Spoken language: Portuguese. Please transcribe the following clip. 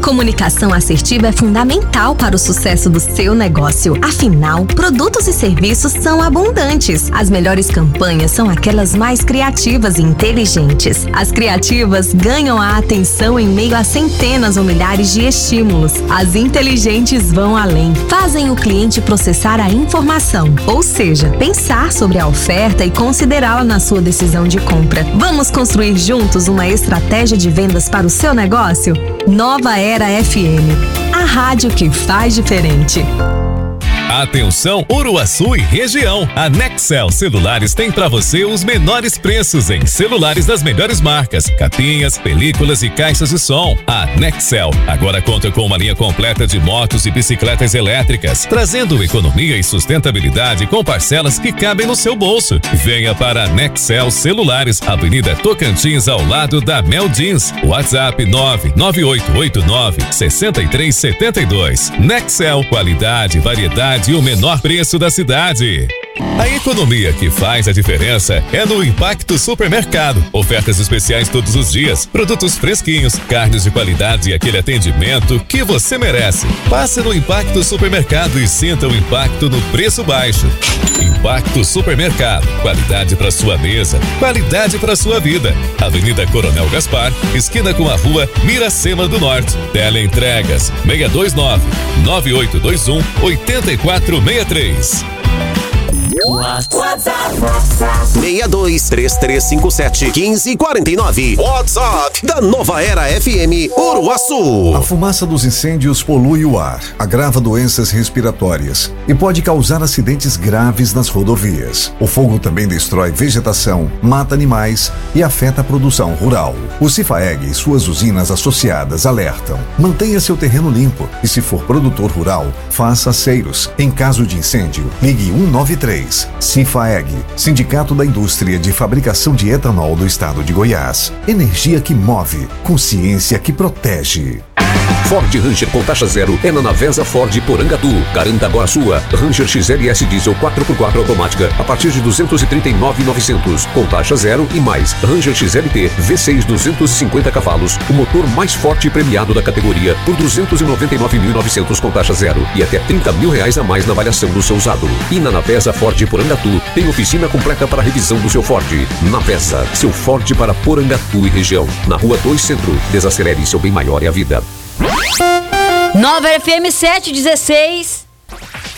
comunicação assertiva é fundamental para o sucesso do seu negócio. Afinal, produtos e serviços são abundantes. As melhores campanhas são aquelas mais criativas e inteligentes. As criativas ganham a atenção em meio a centenas ou milhares de estímulos. As inteligentes vão além. Fazem o cliente processar a informação, ou seja, pensar sobre a oferta e considerá-la na sua decisão de compra. Vamos construir juntos uma estratégia de vendas para o seu negócio? Nova Era FM, a rádio que faz diferente. Atenção Uruaçu e região, a Nexel Celulares tem para você os menores preços em celulares das melhores marcas, capinhas, películas e caixas de som. A Nexel agora conta com uma linha completa de motos e bicicletas elétricas, trazendo economia e sustentabilidade com parcelas que cabem no seu bolso. Venha para a Nexel Celulares, Avenida Tocantins, ao lado da Mel Jeans. WhatsApp 99889-6372. Nexel, qualidade, variedade e o menor preço da cidade. A economia que faz a diferença é no Impacto Supermercado. Ofertas especiais todos os dias, produtos fresquinhos, carnes de qualidade e aquele atendimento que você merece. Passe no Impacto Supermercado e sinta o impacto no preço baixo. Impacto Supermercado, qualidade para sua mesa, qualidade para sua vida. Avenida Coronel Gaspar, esquina com a rua Miracema do Norte. Teleentregas 629-8821-8463. WhatsApp 62-3357-1549. WhatsApp da Nova Era FM Uruaçu. A fumaça dos incêndios polui o ar, agrava doenças respiratórias e pode causar acidentes graves nas rodovias. O fogo também destrói vegetação, mata animais e afeta a produção rural. O Cifaeg e suas usinas associadas alertam: mantenha seu terreno limpo e, se for produtor rural, faça aceiros. Em caso de incêndio, ligue 193. Cifaeg, Sindicato da Indústria de Fabricação de Etanol do Estado de Goiás. Energia que move, consciência que protege. Ford Ranger com taxa zero é na Navesa Ford Porangatu. Garanta agora a sua Ranger XLS Diesel 4x4 automática a partir de 239.900 com taxa zero e mais Ranger XLT V6 250 cavalos, o motor mais forte e premiado da categoria por 299.900 com taxa zero e até R$30 mil a mais na avaliação do seu usado. E na Navesa Ford Porangatu tem oficina completa para revisão do seu Ford. Navesa, seu Ford para Porangatu e região. Na Rua 2 Centro. Desacelere, seu bem maior é a vida. Nova FM 716.